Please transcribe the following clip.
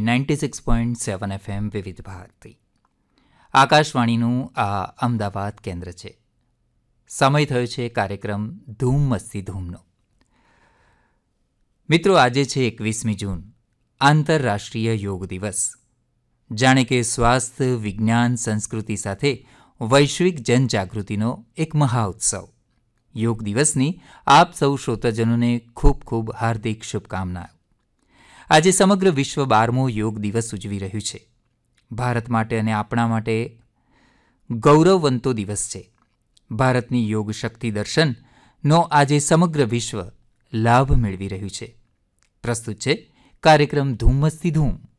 96.7 FM વિવિધ ભારતી આકાશવાણીનું આ અમદાવાદ કેન્દ્ર છે. સમય થયો છે કાર્યક્રમ ધૂમ મસ્તી ધૂમનો. મિત્રો, આજે છે 21મી જૂન, આંતરરાષ્ટ્રીય યોગ દિવસ. જાણે કે સ્વાસ્થ્ય, વિજ્ઞાન, સંસ્કૃતિ સાથે વૈશ્વિક જનજાગૃતિનો એક મહાઉત્સવ. યોગ દિવસની આપ સૌ શ્રોતાજનોને ખૂબ ખૂબ હાર્દિક શુભકામનાઓ. આજે સમગ્ર વિશ્વ 12મો યોગ દિવસ ઉજવી રહ્યું છે. ભારત માટે અને આપણા માટે ગૌરવવંતો દિવસ છે. ભારતની યોગ શક્તિ દર્શનનો આજે સમગ્ર વિશ્વ લાભ મેળવી રહ્યું છે. પ્રસ્તુત છે કાર્યક્રમ ધૂમ મસ્તી ધૂમ.